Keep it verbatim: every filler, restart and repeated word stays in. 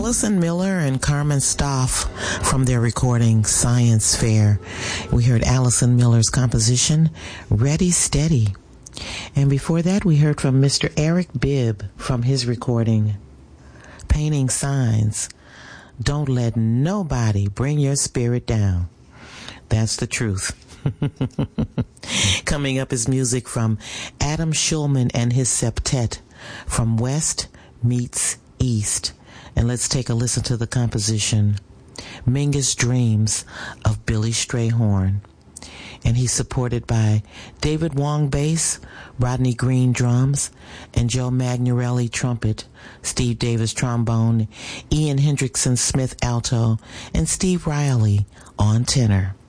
Allison Miller and Carmen Stoff from their recording Science Fair. We heard Allison Miller's composition, Ready Steady. And before that, we heard from Mister Eric Bibb from his recording, Painting Signs. Don't let nobody bring your spirit down. That's the truth. Coming up is music from Adam Shulman and his septet, From West Meets East. And let's take a listen to the composition, Mingus Dreams of Billy Strayhorn. And he's supported by David Wong bass, Rodney Green drums, and Joe Magnarelli trumpet, Steve Davis trombone, Ian Hendrickson Smith alto, and Steve Riley on tenor.